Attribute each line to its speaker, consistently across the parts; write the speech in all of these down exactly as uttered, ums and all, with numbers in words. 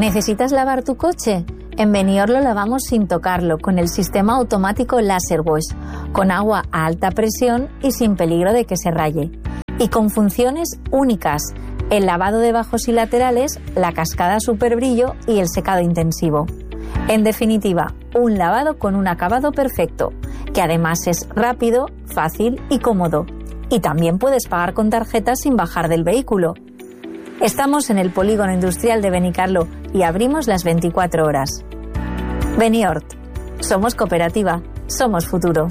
Speaker 1: ¿Necesitas lavar tu coche? En Benior lo lavamos sin tocarlo, con el sistema automático Laser Wash, con agua a alta presión y sin peligro de que se raye. Y con funciones únicas, el lavado de bajos y laterales, la cascada super brillo y el secado intensivo. En definitiva, un lavado con un acabado perfecto, que además es rápido, fácil y cómodo. Y también puedes pagar con tarjeta sin bajar del vehículo. Estamos en el polígono industrial de Benicarló y abrimos las veinticuatro horas. Beniort. Somos cooperativa. Somos futuro.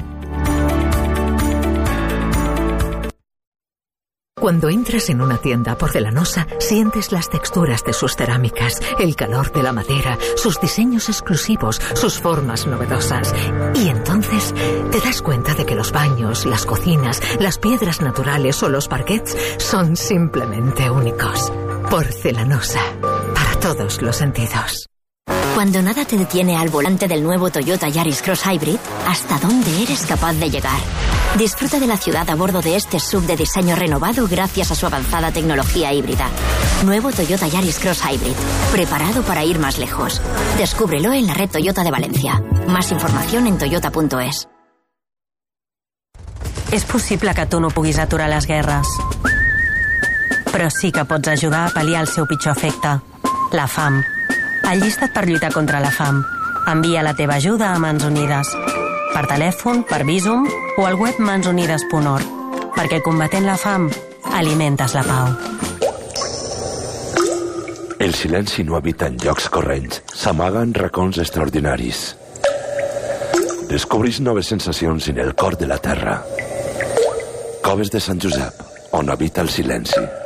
Speaker 2: Cuando entras en una tienda porcelanosa, sientes las texturas de sus cerámicas, el calor de la madera, sus diseños exclusivos, sus formas novedosas. Y entonces te das cuenta de que los baños, las cocinas, las piedras naturales o los parquets son simplemente únicos. Porcelanosa, para todos los sentidos.
Speaker 3: Cuando nada te detiene al volante del nuevo Toyota Yaris Cross Hybrid, ¿hasta dónde eres capaz de llegar? Disfruta de la ciudad a bordo de este S U V de diseño renovado gracias a su avanzada tecnología híbrida. Nuevo Toyota Yaris Cross Hybrid, preparado para ir más lejos. Descúbrelo en la red Toyota de Valencia. Más información en toyota punto es.
Speaker 4: És possible que tu no puguis aturar les guerres, però sí que pots ajudar a pal·liar el seu pitjor efecte, la fam. Allista't per lluitar contra la fam. Envia la teva ajuda a Mans Unides. Per telèfon, per Bizum o al web mans unides punt org. Perquè combatent la fam, alimentes la pau.
Speaker 5: El silenci no habita en llocs corrents. S'amaga en racons extraordinaris. Descobrís noves sensacions en el cor de la terra. Coves de Sant Josep, on habita el silenci.